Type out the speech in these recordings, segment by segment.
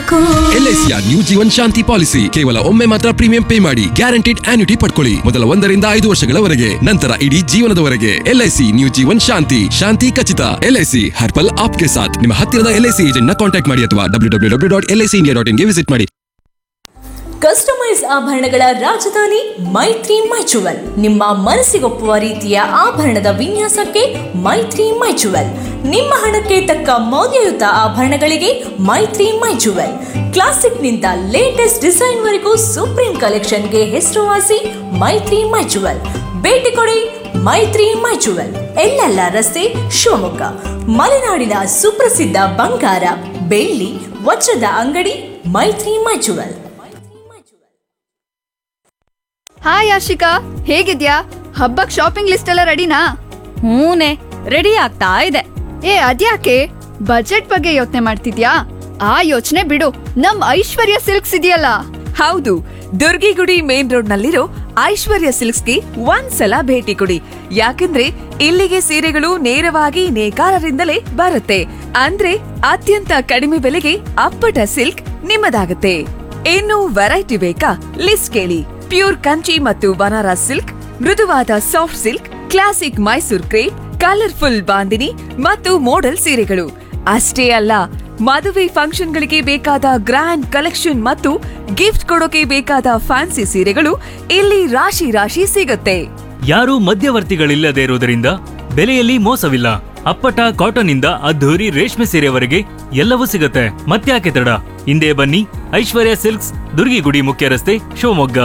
ಸಾಕು. LICಯ ನ್ಯೂ ಜೀವನ್ ಶಾಂತಿ ಪಾಲಿಸಿ. ಕೇವಲ ಒಮ್ಮೆ ಮಾತ್ರ ಪ್ರೀಮಿಯಂ ಪೇ ಮಾಡಿ ಗ್ಯಾರಂಟಿಡ್ ಆನ್ಯುಟಿ ಪಡ್ಕೊಳ್ಳಿ. ಮೊದಲ 1 ರಿಂದ 5 ವರ್ಷಗಳವರೆಗೆ, ನಂತರ ಇಡೀ ಜೀವನದವರೆಗೆ. LIC ನ್ಯೂ ಜೀವನ್ ಶಾಂತಿ. ಶಾಂತಿ ಖಚಿತ. LIC ಹರ್ ಪಲ್ ಆಪ್ಕೆ ಸಾಥ್. ನಿಮ್ಮ ಹತ್ತಿರದ LIC ಏಜೆಂಟ್ ನ ಕಾಂಟ್ಯಾಕ್ಟ್ ಮಾಡಿ ಅಥವಾ www.licindia.in ಗೆ ವಿಸಿಟ್ ಮಾಡಿ. ಕಸ್ಟಮೈಸ್ ಆಭರಣಗಳ ರಾಜಧಾನಿ ಮೈತ್ರಿ ಮೈಚುವಲ್. ನಿಮ್ಮ ಮನಸ್ಸಿಗೊಪ್ಪುವ ರೀತಿಯ ಆಭರಣದ ವಿನ್ಯಾಸಕ್ಕೆ ಮೈತ್ರಿ ಮೈಚುವಲ್. ನಿಮ್ಮ ಹಣಕ್ಕೆ ತಕ್ಕ ಮೌಲ್ಯಯುತ ಆಭರಣಗಳಿಗೆ ಮೈತ್ರಿ ಮೈಚುವಲ್. ಕ್ಲಾಸಿಕ್ನಿಂದ ಲೇಟೆಸ್ಟ್ ಡಿಸೈನ್ ವರೆಗೂ ಸುಪ್ರೀಂ ಕಲೆಕ್ಷನ್ಗೆ ಹೆಸರುವಾಸಿ ಮೈತ್ರಿ ಮೈಚುವಲ್. ಭೇಟಿ ಕೊಡಿ ಮೈತ್ರಿ ಮೈಚುವಲ್, ಎಲ್ಲೆಲ್ಲ ರಸ್ತೆ, ಶಿವಮೊಗ್ಗ. ಮಲೆನಾಡಿನ ಸುಪ್ರಸಿದ್ಧ ಬಂಗಾರ, ಬೆಳ್ಳಿ, ವಜ್ರದ ಅಂಗಡಿ ಮೈತ್ರಿ ಮೈಚುವಲ್. ಹಾಯ್ ಆಶಿಕಾ, ಹೇಗಿದ್ಯಾ? ಹಬ್ಬಕ್ ಶಾಪಿಂಗ್ ಲಿಸ್ಟ್ ಎಲ್ಲ ರೆಡಿನಾ? ಹೂನೆ, ರೆಡಿ ಆಗ್ತಾ ಇದೆ. ಅದ್ಯಾಕೆ ಬಜೆಟ್ ಬಗ್ಗೆ ಯೋಚನೆ ಮಾಡ್ತಿದ್ಯಾ? ಆ ಯೋಚನೆ ಬಿಡು, ನಮ್ ಐಶ್ವರ್ಯ ಸಿಲ್ಕ್ಸ್ ಇದೆಯಲ್ಲ. ಹೌದು, ದುರ್ಗಿಗುಡಿ ಮೇನ್ ರೋಡ್ ನಲ್ಲಿರೋ ಐಶ್ವರ್ಯ ಸಿಲ್ಕ್ಸ್ಗೆ ಒಂದ್ಸಲ ಭೇಟಿ ಕೊಡಿ. ಯಾಕಂದ್ರೆ ಇಲ್ಲಿಗೆ ಸೀರೆಗಳು ನೇರವಾಗಿ ನೇಕಾರರಿಂದಲೇ ಬರುತ್ತೆ. ಅಂದ್ರೆ ಅತ್ಯಂತ ಕಡಿಮೆ ಬೆಲೆಗೆ ಅಪ್ಪಟ ಸಿಲ್ಕ್ ನಿಮ್ಮದಾಗುತ್ತೆ. ಇನ್ನು ವೆರೈಟಿ ಬೇಕಾ? ಲಿಸ್ಟ್ ಕೇಳಿ. ಪ್ಯೂರ್ ಕಂಚಿ ಮತ್ತು ಬನಾರಸ್ ಸಿಲ್ಕ್, ಮೃದುವಾದ soft silk, classic Mysore crepe, colourful bandhani ಮತ್ತು ಮೋಡಲ್ ಸೀರೆಗಳು ಅಷ್ಟೇ ಅಲ್ಲ, ಮದುವೆ ಫಂಕ್ಷನ್ಗಳಿಗೆ ಬೇಕಾದ ಗ್ರ್ಯಾಂಡ್ ಕಲೆಕ್ಷನ್ ಮತ್ತು ಗಿಫ್ಟ್ ಕೊಡೋಕೆ ಬೇಕಾದ ಫ್ಯಾನ್ಸಿ ಸೀರೆಗಳು ಇಲ್ಲಿ ರಾಶಿ ರಾಶಿ ಸಿಗುತ್ತೆ. ಯಾರೂ ಮಧ್ಯವರ್ತಿಗಳಿಲ್ಲದೆ ಇರುವುದರಿಂದ ಬೆಲೆಯಲ್ಲಿ ಮೋಸವಿಲ್ಲ. ಅಪ್ಪಟ ಕಾಟನ್ ಇಂದ ಅದ್ಧೂರಿ ರೇಷ್ಮೆ ಸೀರೆವರೆಗೆ ಎಲ್ಲವೂ ಸಿಗುತ್ತೆ. ಮತ್ತ್ಯಾಕೆ ತಡ? ಹಿಂದೆ ಬನ್ನಿ, ಐಶ್ವರ್ಯ ಸಿಲ್ಕ್ಸ್, ದುರ್ಗಿಗುಡಿ ಮುಖ್ಯ ರಸ್ತೆ, ಶಿವಮೊಗ್ಗ.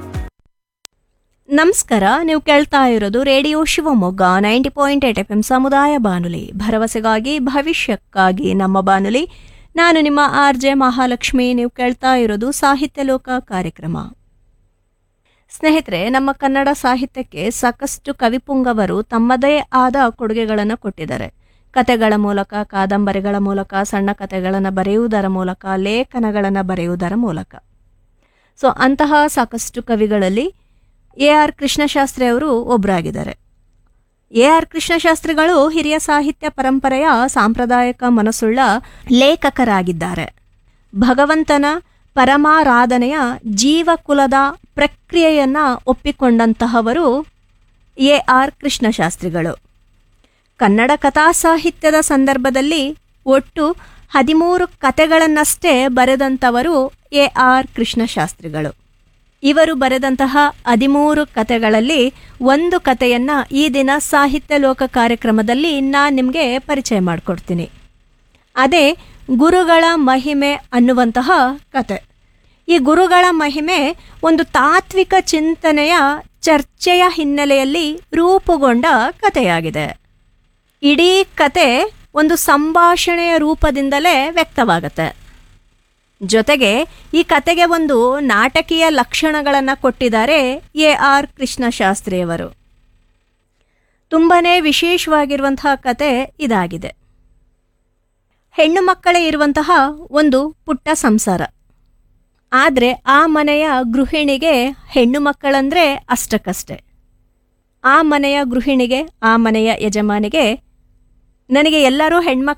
ನಮಸ್ಕಾರ, ನೀವು ಕೇಳ್ತಾ ಇರೋದು ರೇಡಿಯೋ ಶಿವಮೊಗ್ಗ 90.8 FM ಸಮುದಾಯ ಬಾನುಲಿ. ಭರವಸೆಗಾಗಿ ಭವಿಷ್ಯಕ್ಕಾಗಿ ನಮ್ಮ ಬಾನುಲಿ. ನಾನು ನಿಮ್ಮ RJ ಮಹಾಲಕ್ಷ್ಮಿ. ನೀವು ಕೇಳ್ತಾ ಇರೋದು ಸಾಹಿತ್ಯ ಲೋಕ ಕಾರ್ಯಕ್ರಮ. ಸ್ನೇಹಿತರೆ, ನಮ್ಮ ಕನ್ನಡ ಸಾಹಿತ್ಯಕ್ಕೆ ಸಾಕಷ್ಟು ಕವಿಪುಂಗವರು ತಮ್ಮದೇ ಆದ ಕೊಡುಗೆಗಳನ್ನು ಕೊಟ್ಟಿದ್ದಾರೆ. ಕತೆಗಳ ಮೂಲಕ, ಕಾದಂಬರಿಗಳ ಮೂಲಕ, ಸಣ್ಣ ಕತೆಗಳನ್ನು ಬರೆಯುವುದರ ಮೂಲಕ, ಲೇಖನಗಳನ್ನು ಬರೆಯುವುದರ ಮೂಲಕ. ಅಂತಹ ಸಾಕಷ್ಟು ಕವಿಗಳಲ್ಲಿ AR ಕೃಷ್ಣಶಾಸ್ತ್ರಿ ಅವರು ಒಬ್ಬರಾಗಿದ್ದಾರೆ. AR ಕೃಷ್ಣಶಾಸ್ತ್ರಿಗಳು ಹಿರಿಯ ಸಾಹಿತ್ಯ ಪರಂಪರೆಯ ಸಾಂಪ್ರದಾಯಿಕ ಮನಸ್ಸುಳ್ಳ ಲೇಖಕರಾಗಿದ್ದಾರೆ. ಭಗವಂತನ ಪರಮಾರಾಧನೆಯ ಜೀವಕುಲದ ಪ್ರಕ್ರಿಯೆಯನ್ನು ಒಪ್ಪಿಕೊಂಡಂತಹವರು AR ಕೃಷ್ಣಶಾಸ್ತ್ರಿಗಳು. ಕನ್ನಡ ಕಥಾ ಸಾಹಿತ್ಯದ ಸಂದರ್ಭದಲ್ಲಿ ಒಟ್ಟು 13 ಕತೆಗಳನ್ನಷ್ಟೇ ಬರೆದಂಥವರು AR ಕೃಷ್ಣಶಾಸ್ತ್ರಿಗಳು. ಇವರು ಬರೆದಂತಹ 13 ಕತೆಗಳಲ್ಲಿ ಒಂದು ಕತೆಯನ್ನು ಈ ದಿನ ಸಾಹಿತ್ಯ ಲೋಕ ಕಾರ್ಯಕ್ರಮದಲ್ಲಿ ನಾನು ನಿಮಗೆ ಪರಿಚಯ ಮಾಡಿಕೊಡ್ತೀನಿ. ಅದೇ ಗುರುಗಳ ಮಹಿಮೆ ಅನ್ನುವಂತಹ ಕತೆ. ಈ ಗುರುಗಳ ಮಹಿಮೆ ಒಂದು ತಾತ್ವಿಕ ಚಿಂತನೆಯ ಚರ್ಚೆಯ ಹಿನ್ನೆಲೆಯಲ್ಲಿ ರೂಪುಗೊಂಡ ಕಥೆಯಾಗಿದೆ. ಇಡೀ ಕತೆ ಒಂದು ಸಂಭಾಷಣೆಯ ರೂಪದಿಂದಲೇ ವ್ಯಕ್ತವಾಗುತ್ತೆ. ಜೊತೆಗೆ ಈ ಕತೆಗೆ ಒಂದು ನಾಟಕೀಯ ಲಕ್ಷಣಗಳನ್ನು ಕೊಟ್ಟಿದ್ದಾರೆ AR ಕೃಷ್ಣಶಾಸ್ತ್ರಿಯವರು. ತುಂಬನೇ ವಿಶೇಷವಾಗಿರುವಂತಹ ಕತೆ ಇದಾಗಿದೆ. ಹೆಣ್ಣು ಮಕ್ಕಳೇ ಇರುವಂತಹ ಒಂದು ಪುಟ್ಟ ಸಂಸಾರ. ಆದರೆ ಆ ಮನೆಯ ಗೃಹಿಣಿಗೆ ಹೆಣ್ಣು ಮಕ್ಕಳಂದ್ರೆ ಅಷ್ಟಕ್ಕಷ್ಟೇ. ಆ ಮನೆಯ ಗೃಹಿಣಿಗೆ, ಆ ಮನೆಯ ಯಜಮಾನಿಗೆ, ನನಗೆ ಎಲ್ಲರೂ ಹೆಣ್ಮಕ್ಳು